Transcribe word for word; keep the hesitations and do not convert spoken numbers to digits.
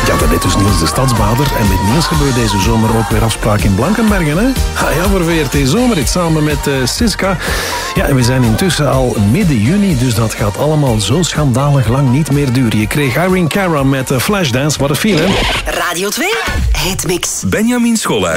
Ja, dat is dus Niels de Stadsbader. En met Niels gebeurt deze zomer ook weer afspraak in Blankenbergen, hè? Ah ja, voor V R T Zomerrit samen met uh, Siska. Ja, en we zijn intussen al midden juni, dus dat gaat allemaal zo schandalig lang niet meer duren. Je kreeg Irene Cara met uh, Flashdance, wat een feeling. Radio twee, Hitmix. Benjamin Schollaert.